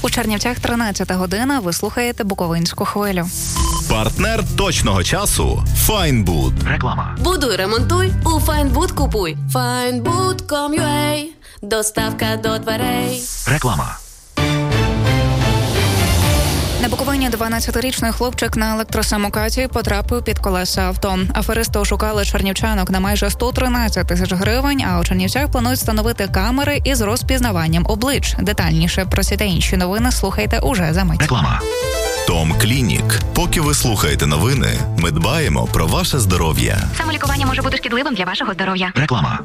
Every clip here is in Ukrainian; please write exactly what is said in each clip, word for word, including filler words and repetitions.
У Чернівцях тринадцята година, ви слухаєте Буковинську хвилю. Партнер точного часу – Файнбуд. Реклама. Будуй, ремонтуй, у Файнбуд купуй. Файнбуд точка ком точка ю а. Доставка до дверей. Реклама. На Буковині дванадцятирічний хлопчик на електросамокаті потрапив під колеса авто. Аферисти ошукали чернівчанок на майже сто тринадцять тисяч гривень, а у Чернівцях планують встановити камери із розпізнаванням облич. Детальніше про ці та інші новини слухайте уже за мить. Реклама. Том Клінік. Поки ви слухаєте новини, ми дбаємо про ваше здоров'я. Самолікування може бути шкідливим для вашого здоров'я. Реклама.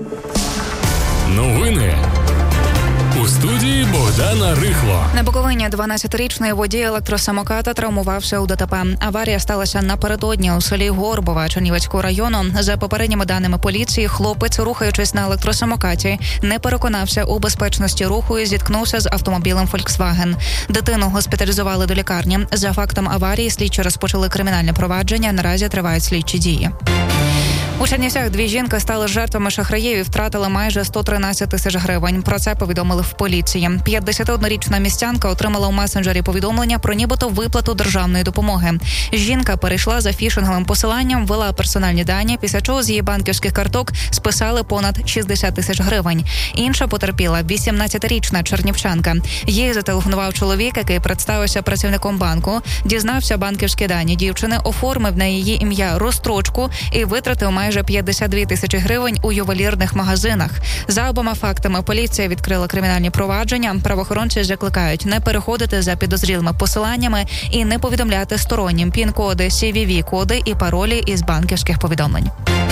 Новини. У студії Богдана Рихло. На Буковині дванадцятирічний водій електросамоката травмувався у ДТП. Аварія сталася напередодні у селі Горбова Чернівецького району. За попередніми даними поліції, хлопець, рухаючись на електросамокаті, не переконався у безпечності руху і зіткнувся з автомобілем Volkswagen. Дитину госпіталізували до лікарні. За фактом аварії слідчі розпочали кримінальне провадження. Наразі тривають слідчі дії. У Чернівцях дві жінки стали жертвами шахраїв і втратили майже сто тринадцять тисяч гривень. Про це повідомили в поліції. п'ятдесятиоднорічна містянка отримала у месенджері повідомлення про нібито виплату державної допомоги. Жінка перейшла за фішинговим посиланням, ввела персональні дані, після чого з її банківських карток списали понад шістдесят тисяч гривень. Інша потерпіла вісімнадцятирічна чернівчанка. Їй зателефонував чоловік, який представився працівником банку, дізнався банківські дані дівчини, оформив на її ім'я розстрочку і витратив майже п'ятдесят дві тисячі гривень у ювелірних магазинах. За обома фактами поліція відкрила кримінальні провадження. Правоохоронці закликають не переходити за підозрілими посиланнями і не повідомляти стороннім пін-коди, сі ві ві-коди і паролі із банківських повідомлень.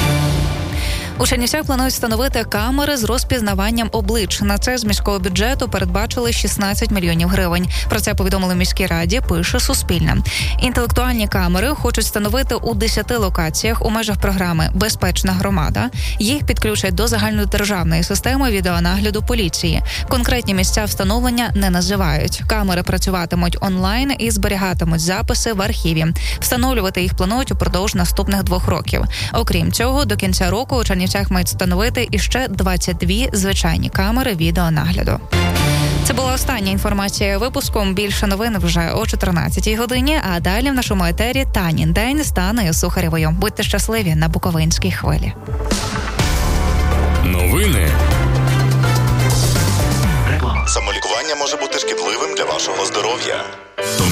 У Чернівцях планують встановити камери з розпізнаванням облич. На це з міського бюджету передбачили шістнадцять мільйонів гривень. Про це повідомили в міській раді, пише Суспільне. Інтелектуальні камери хочуть встановити у десяти локаціях у межах програми «Безпечна громада». Їх підключать до загальнодержавної системи відеонагляду поліції. Конкретні місця встановлення не називають. Камери працюватимуть онлайн і зберігатимуть записи в архіві. Встановлювати їх планують упродовж наступних двох років. Окрім цього, до кінця року у Чернівцях мають встановити іще двадцять дві звичайні камери відеонагляду. Це була остання інформація випуску. Більше новин вже о чотирнадцятій годині, а далі в нашому етері Танін день з Танею Сухарєвою. Будьте щасливі на Буковинській хвилі. Новини. Реклама. Самолікування може бути шкідливим для вашого здоров'я.